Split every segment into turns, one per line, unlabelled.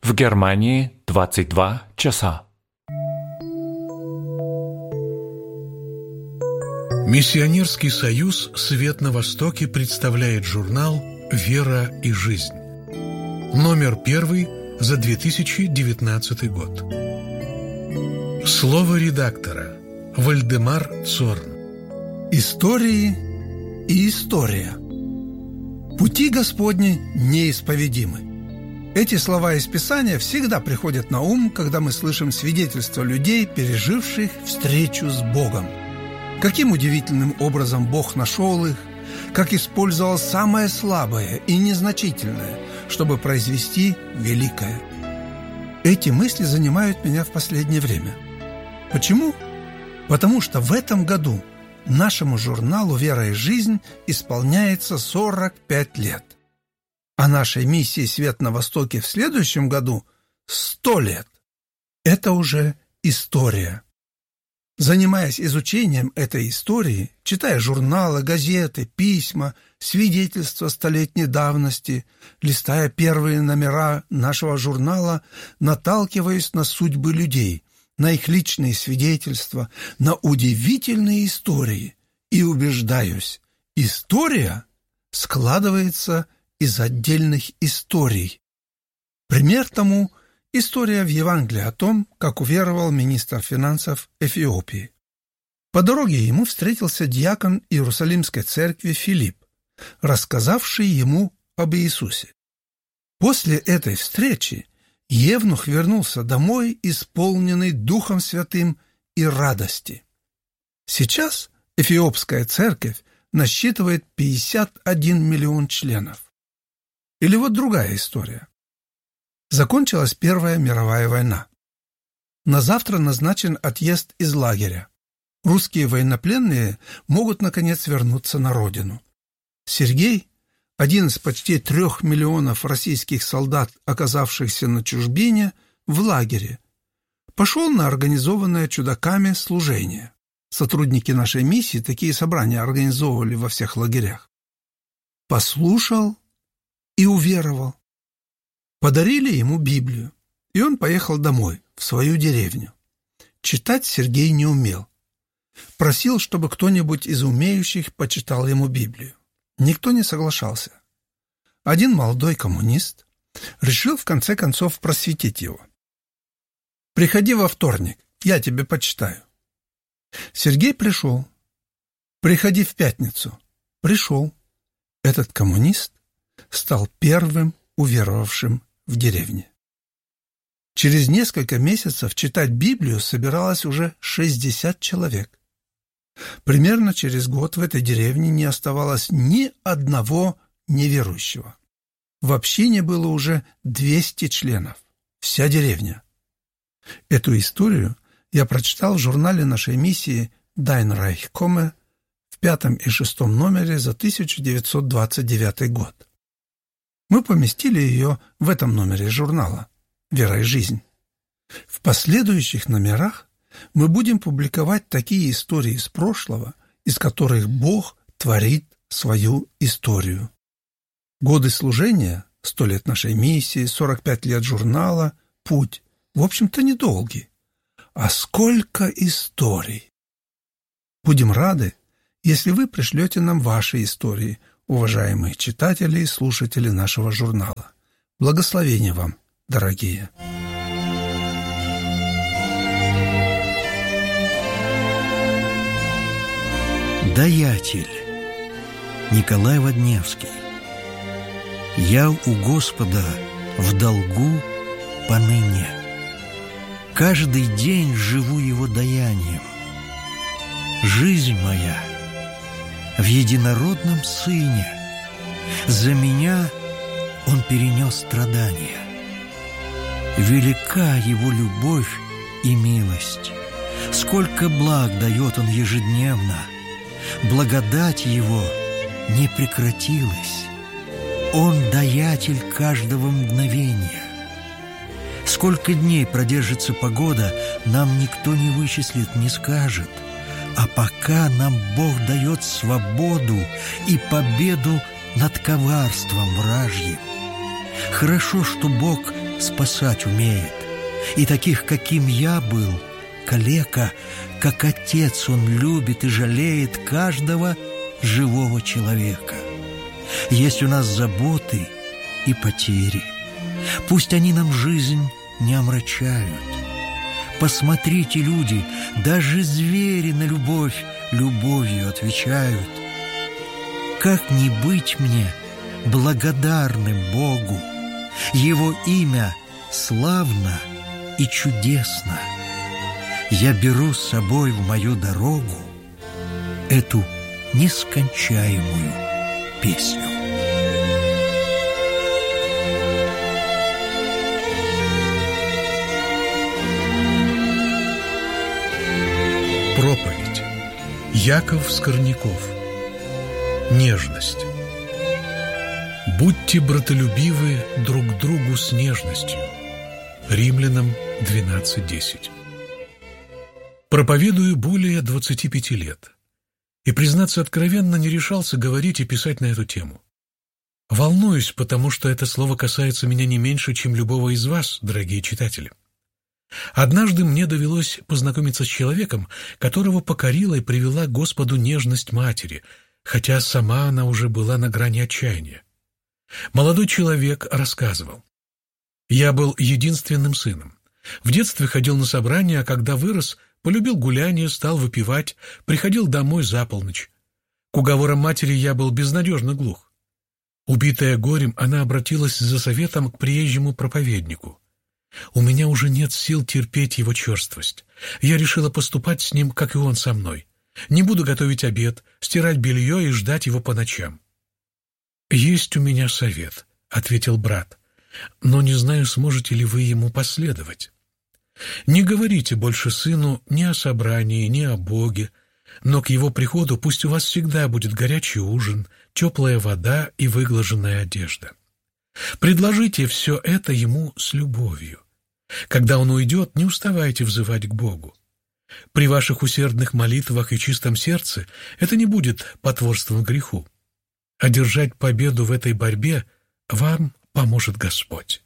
В Германии 22 часа.
Миссионерский союз «Свет на Востоке» представляет журнал «Вера и жизнь». Номер 1 за 2019 год. Слово редактора. Вальдемар Цорн.
Истории и история. Пути Господни неисповедимы. Эти слова из Писания всегда приходят на ум, когда мы слышим свидетельства людей, переживших встречу с Богом. Каким удивительным образом Бог нашел их, как использовал самое слабое и незначительное, чтобы произвести великое. Эти мысли занимают меня в последнее время. Почему? Потому что в этом году нашему журналу «Вера и жизнь» исполняется 45 лет. А нашей миссии «Свет на Востоке» в следующем году 100 лет. Это уже история. Занимаясь изучением этой истории, читая журналы, газеты, письма, свидетельства столетней давности, листая первые номера нашего журнала, наталкиваюсь на судьбы людей, на их личные свидетельства, на удивительные истории и убеждаюсь, история складывается из отдельных историй. Пример тому – история в Евангелии о том, как уверовал министр финансов Эфиопии. По дороге ему встретился диакон Иерусалимской церкви Филипп, рассказавший ему об Иисусе. После этой встречи евнух вернулся домой, исполненный Духом Святым и радости. Сейчас Эфиопская церковь насчитывает 51 миллион членов. Или вот другая история. Закончилась Первая мировая война. На завтра назначен отъезд из лагеря. Русские военнопленные могут, наконец, вернуться на родину. Сергей, один из почти 3 миллионов российских солдат, оказавшихся на чужбине, в лагере, пошел на организованное чудаками служение. Сотрудники нашей миссии такие собрания организовывали во всех лагерях. Послушал и уверовал. Подарили ему Библию, и он поехал домой, в свою деревню. Читать Сергей не умел. Просил, чтобы кто-нибудь из умеющих почитал ему Библию. Никто не соглашался. Один молодой коммунист решил в конце концов просветить его. «Приходи во вторник, я тебе почитаю». Сергей пришел. «Приходи в пятницу». Пришел. Этот коммунист стал первым уверовавшим в деревне. Через несколько месяцев читать Библию собиралось уже 60 человек. Примерно через год в этой деревне не оставалось ни одного неверующего. В общине было уже 200 членов. Вся деревня. Эту историю я прочитал в журнале нашей миссии «Dein Reich komme» в 5 и 6 номере за 1929 год. Мы поместили ее в этом номере журнала «Вера и жизнь». В последующих номерах мы будем публиковать такие истории из прошлого, из которых Бог творит свою историю. Годы служения, 100 лет нашей миссии, 45 лет журнала, путь, в общем-то, недолгий. А сколько историй! Будем рады, если вы пришлете нам ваши истории, уважаемые читатели и слушатели нашего журнала. Благословения вам, дорогие!
Даятель. Николай Водневский. Я у Господа в долгу поныне. Каждый день живу Его даянием. Жизнь моя в единородном Сыне. За меня Он перенес страдания. Велика Его любовь и милость. Сколько благ дает Он ежедневно. Благодать Его не прекратилась. Он даятель каждого мгновения. Сколько дней продержится погода, нам никто не вычислит, не скажет. А пока нам Бог дает свободу и победу над коварством вражьим. Хорошо, что Бог спасать умеет. И таких, каким я был, калека, как Отец, Он любит и жалеет каждого живого человека. Есть у нас заботы и потери. Пусть они нам жизнь не омрачают. Посмотрите, люди, даже звери на любовь любовью отвечают. Как не быть мне благодарным Богу? Его имя славно и чудесно. Я беру с собой в мою дорогу эту нескончаемую песню.
Проповедь. Яков Скорняков. Нежность. Будьте братолюбивы друг к другу с нежностью. Римлянам 12:10. Проповедую более 25 лет. И, признаться откровенно, не решался говорить и писать на эту тему. Волнуюсь, потому что это слово касается меня не меньше, чем любого из вас, дорогие читатели. Однажды мне довелось познакомиться с человеком, которого покорила и привела к Господу нежность матери, хотя сама она уже была на грани отчаяния. Молодой человек рассказывал: «Я был единственным сыном. В детстве ходил на собрания, а когда вырос, полюбил гуляние, стал выпивать, приходил домой за полночь. К уговорам матери я был безнадежно глух. Убитая горем, она обратилась за советом к приезжему проповеднику. У меня уже нет сил терпеть его черствость. Я решила поступать с ним, как и он со мной. Не буду готовить обед, стирать белье и ждать его по ночам». «Есть у меня совет», — ответил брат, «но не знаю, сможете ли вы ему последовать. Не говорите больше сыну ни о собрании, ни о Боге, но к его приходу пусть у вас всегда будет горячий ужин, теплая вода и выглаженная одежда. Предложите все это ему с любовью. Когда он уйдет, не уставайте взывать к Богу. При ваших усердных молитвах и чистом сердце это не будет потворством греху. Одержать победу в этой борьбе вам поможет Господь».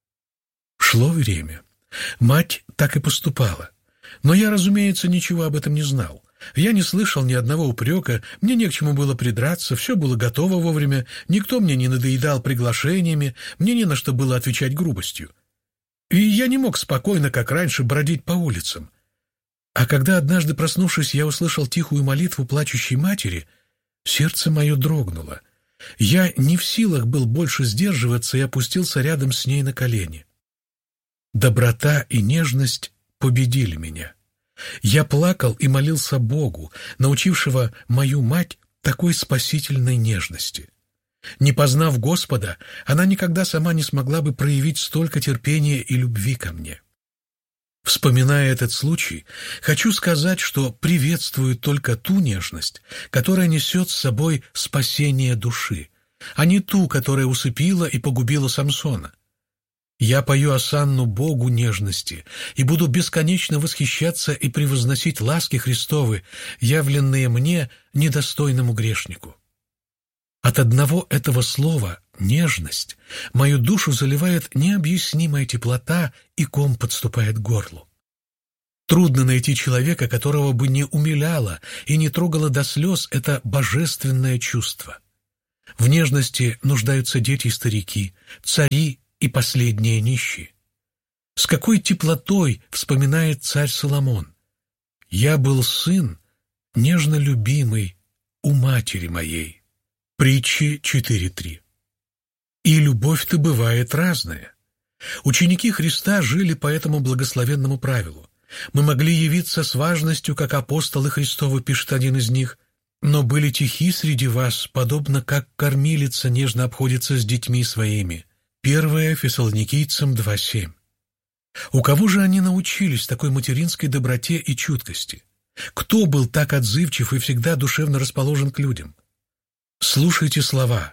Шло время. Мать так и поступала. Но я, разумеется, ничего об этом не знал. Я не слышал ни одного упрека, мне не к чему было придраться, все было готово вовремя, никто мне не надоедал приглашениями, мне не на что было отвечать грубостью. И я не мог спокойно, как раньше, бродить по улицам. А когда однажды, проснувшись, я услышал тихую молитву плачущей матери, сердце мое дрогнуло. Я не в силах был больше сдерживаться и опустился рядом с ней на колени. Доброта и нежность победили меня. Я плакал и молился Богу, научившего мою мать такой спасительной нежности. Не познав Господа, она никогда сама не смогла бы проявить столько терпения и любви ко мне. Вспоминая этот случай, хочу сказать, что приветствую только ту нежность, которая несет с собой спасение души, а не ту, которая усыпила и погубила Самсона. Я пою осанну Богу нежности и буду бесконечно восхищаться и превозносить ласки Христовы, явленные мне, недостойному грешнику. От одного этого слова «нежность» мою душу заливает необъяснимая теплота, и ком подступает к горлу. Трудно найти человека, которого бы не умиляло и не трогало до слез это божественное чувство. В нежности нуждаются дети и старики, цари и последние нищие. С какой теплотой вспоминает царь Соломон: «Я был сын, нежно любимый у матери моей». Притчи 4:3. И любовь-то бывает разная. Ученики Христа жили по этому благословенному правилу. Мы могли явиться с важностью, как апостолы Христовы, пишет один из них, но были тихи среди вас, подобно как кормилица нежно обходится с детьми своими. 1 Фессалоникийцам 2:7. У кого же они научились такой материнской доброте и чуткости? Кто был так отзывчив и всегда душевно расположен к людям? Слушайте слова.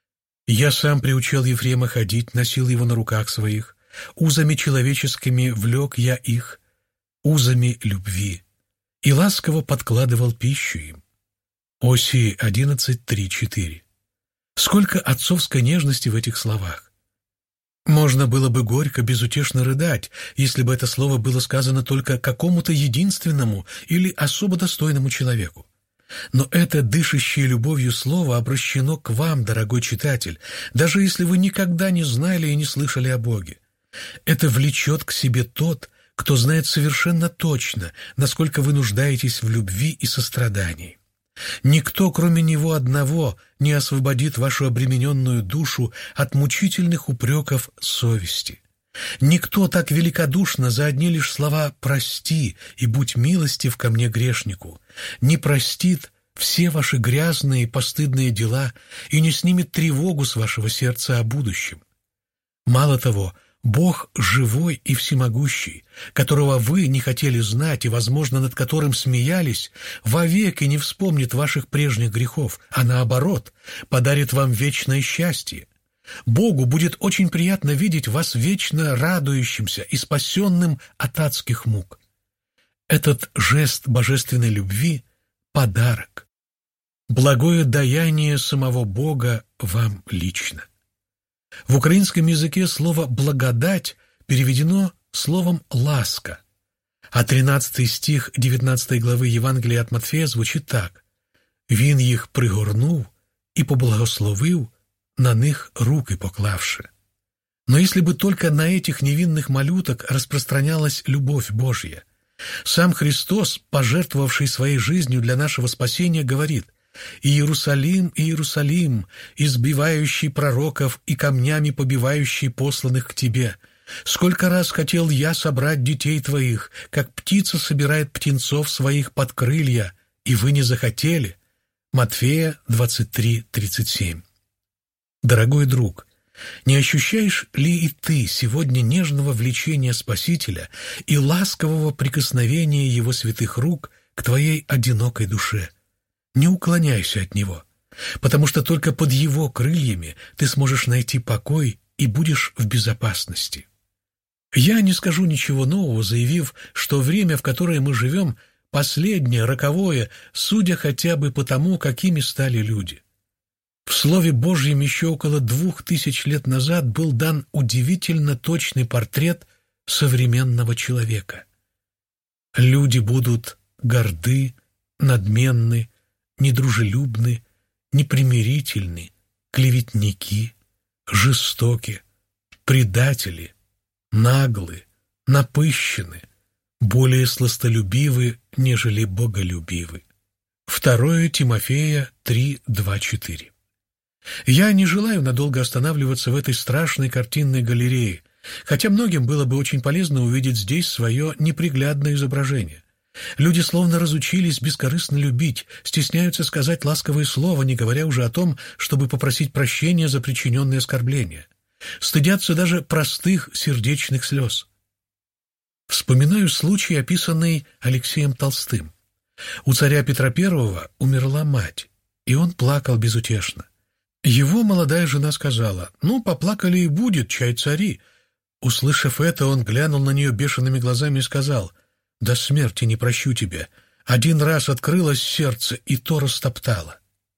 «Я сам приучил Ефрема ходить, носил его на руках своих, узами человеческими влек я их, узами любви, и ласково подкладывал пищу им». Осии 11:3-4. Сколько отцовской нежности в этих словах! Может Можно было бы горько, безутешно рыдать, если бы это слово было сказано только какому-то единственному или особо достойному человеку. Но это дышащее любовью слово обращено к вам, дорогой читатель, даже если вы никогда не знали и не слышали о Боге. Это влечет к себе тот, кто знает совершенно точно, насколько вы нуждаетесь в любви и сострадании. Никто, кроме Него одного, не освободит вашу обремененную душу от мучительных упреков совести. Никто так великодушно за одни лишь слова «прости» и «будь милостив ко мне грешнику» не простит все ваши грязные и постыдные дела и не снимет тревогу с вашего сердца о будущем. Мало того, Бог живой и всемогущий, которого вы не хотели знать и, возможно, над которым смеялись, вовеки не вспомнит ваших прежних грехов, а наоборот, подарит вам вечное счастье. Богу будет очень приятно видеть вас вечно радующимся и спасенным от адских мук. Этот жест божественной любви — подарок, благое даяние самого Бога вам лично. В украинском языке слово «благодать» переведено словом «ласка», а 13 стих 19 главы Євангелія от Матфея звучит так: «Він їх пригорнув и поблагословив, на них руки поклавши». Но если бы только на этих невинных малюток распространялась любовь Божья, сам Христос, пожертвовавший своей жизнью для нашего спасения, говорит: «Иерусалим, Иерусалим, избивающий пророков и камнями побивающий посланных к тебе! Сколько раз хотел я собрать детей твоих, как птица собирает птенцов своих под крылья, и вы не захотели». Матфея 23:37. Дорогой друг, не ощущаешь ли и ты сегодня нежного влечения Спасителя и ласкового прикосновения Его святых рук к твоей одинокой душе? Не уклоняйся от Него, потому что только под Его крыльями ты сможешь найти покой и будешь в безопасности. Я не скажу ничего нового, заявив, что время, в которое мы живем, последнее, роковое, судя хотя бы по тому, какими стали люди. В Слове Божьем еще около 2000 лет назад был дан удивительно точный портрет современного человека. Люди будут горды, надменны, недружелюбны, непримирительны, клеветники, жестоки, предатели, наглы, напыщены, более сластолюбивы, нежели боголюбивы. 2 Тимофея 3:2-4. Я не желаю надолго останавливаться в этой страшной картинной галерее, хотя многим было бы очень полезно увидеть здесь свое неприглядное изображение. Люди словно разучились бескорыстно любить, стесняются сказать ласковое слово, не говоря уже о том, чтобы попросить прощения за причиненные оскорбления. Стыдятся даже простых сердечных слез. Вспоминаю случай, описанный Алексеем Толстым. У царя Петра I умерла мать, и он плакал безутешно. Его молодая жена сказала: «Ну, поплакали и будет, чай цари». Услышав это, он глянул на нее бешеными глазами и сказал: «До смерти не прощу тебя. Один раз открылось сердце, и то растоптало».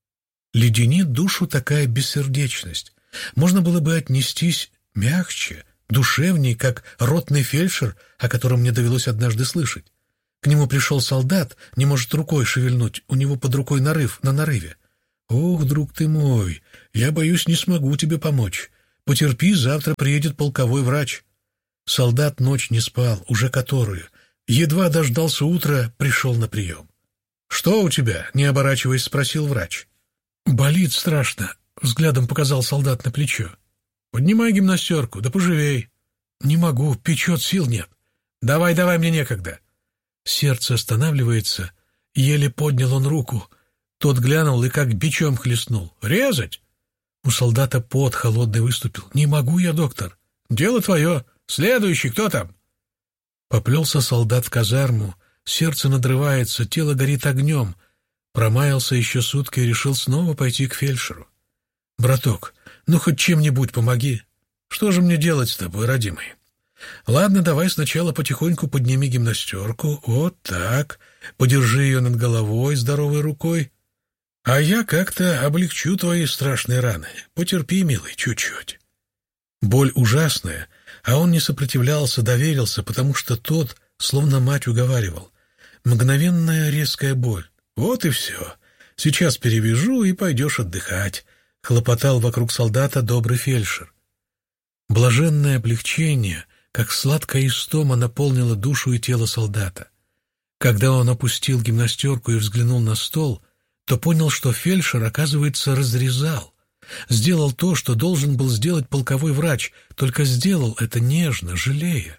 Леденит душу такая бессердечность. Можно было бы отнестись мягче, душевней, как ротный фельдшер, о котором мне довелось однажды слышать. К нему пришел солдат, не может рукой шевельнуть, у него под рукой нарыв на нарыве. «Ох, друг ты мой, я боюсь, не смогу тебе помочь. Потерпи, завтра приедет полковой врач». Солдат ночь не спал, уже которую. Едва дождался утра, пришел на прием. «Что у тебя?» — не оборачиваясь, спросил врач. «Болит страшно», — взглядом показал солдат на плечо. «Поднимай гимнастерку, да поживей». «Не могу, печет, сил нет». «Давай, мне некогда». Сердце останавливается, еле поднял он руку. Тот глянул и как бичом хлестнул. «Резать?» У солдата пот холодный выступил. «Не могу я, доктор». «Дело твое. Следующий, кто там?» Поплелся солдат в казарму. Сердце надрывается, тело горит огнем. Промаялся еще сутки и решил снова пойти к фельдшеру. «Браток, ну хоть чем-нибудь помоги. Что же мне делать с тобой, родимый?» «Ладно, давай сначала потихоньку подними гимнастерку. Вот так. Подержи ее над головой здоровой рукой. А я как-то облегчу твои страшные раны. Потерпи, милый, чуть-чуть». Боль ужасная, а он не сопротивлялся, доверился, потому что тот, словно мать, уговаривал. Мгновенная резкая боль. Вот и все. Сейчас перевяжу, и пойдешь отдыхать, — хлопотал вокруг солдата добрый фельдшер. Блаженное облегчение, как сладкая истома, наполнило душу и тело солдата. Когда он опустил гимнастерку и взглянул на стол, то понял, что фельдшер, оказывается, разрезал. Сделал то, что должен был сделать полковой врач, только сделал это нежно, жалея.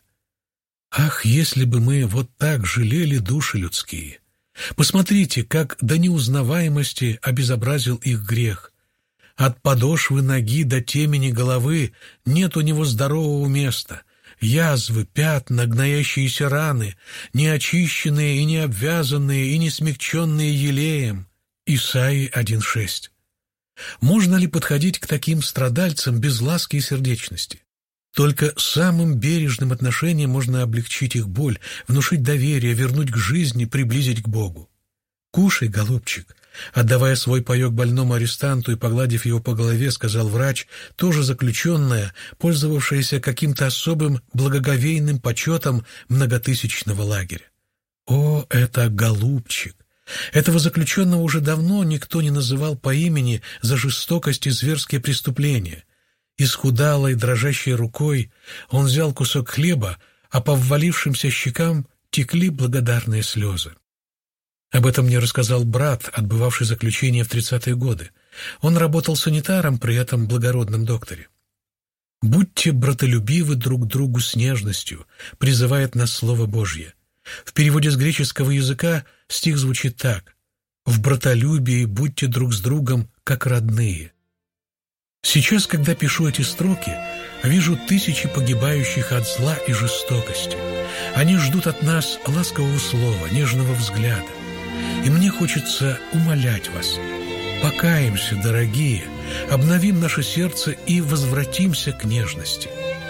Ах, если бы мы вот так жалели души людские! Посмотрите, как до неузнаваемости обезобразил их грех. От подошвы ноги до темени головы нет у него здорового места. Язвы, пятна, гноящиеся раны, неочищенные и не обвязанные и не смягченные елеем. Исаии 1:6. Можно ли подходить к таким страдальцам без ласки и сердечности? Только самым бережным отношением можно облегчить их боль, внушить доверие, вернуть к жизни, приблизить к Богу. «Кушай, голубчик», — отдавая свой паек больному арестанту и погладив его по голове, сказал врач, тоже заключенная, пользовавшаяся каким-то особым благоговейным почетом многотысячного лагеря. О, это голубчик! Этого заключенного уже давно никто не называл по имени за жестокость и зверские преступления. Исхудалой, дрожащей рукой он взял кусок хлеба, а по ввалившимся щекам текли благодарные слезы. Об этом мне рассказал брат, отбывавший заключение в 30-е годы. Он работал санитаром при этом благородном докторе. «Будьте братолюбивы друг другу с нежностью», призывает нас Слово Божье. В переводе с греческого языка стих звучит так: «В братолюбии будьте друг с другом, как родные». Сейчас, когда пишу эти строки, вижу тысячи погибающих от зла и жестокости. Они ждут от нас ласкового слова, нежного взгляда. И мне хочется умолять вас: покаемся, дорогие, обновим наше сердце и возвратимся к нежности.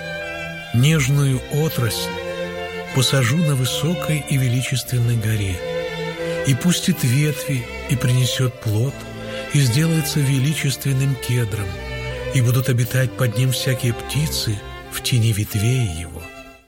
Нежную отрасль посажу на высокой и величественной горе, и пустит ветви, и принесет плод, и сделается величественным кедром, и будут обитать под ним всякие птицы в тени ветвей его.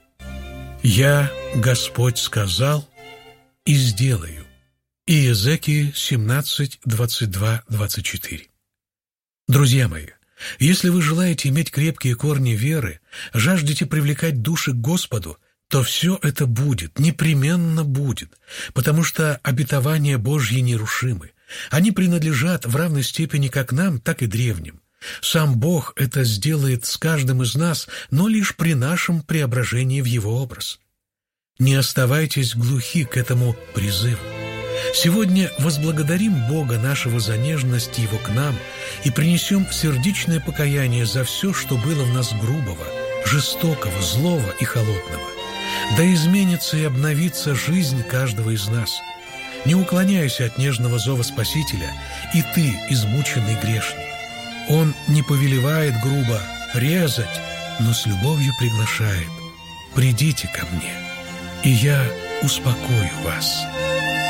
Я, Господь, сказал и сделаю. Иезекииль 17, 22, 24. Друзья мои, если вы желаете иметь крепкие корни веры, жаждете привлекать души к Господу, то все это будет, непременно будет, потому что обетования Божьи нерушимы. Они принадлежат в равной степени как нам, так и древним. Сам Бог это сделает с каждым из нас, но лишь при нашем преображении в Его образ. Не оставайтесь глухи к этому призыву. Сегодня возблагодарим Бога нашего за нежность Его к нам и принесем сердечное покаяние за все, что было в нас грубого, жестокого, злого и холодного. Да изменится и обновится жизнь каждого из нас. Не уклоняйся от нежного зова Спасителя, и ты, измученный грешник. Он не повелевает грубо резать, но с любовью приглашает: «Придите ко мне, и я успокою вас».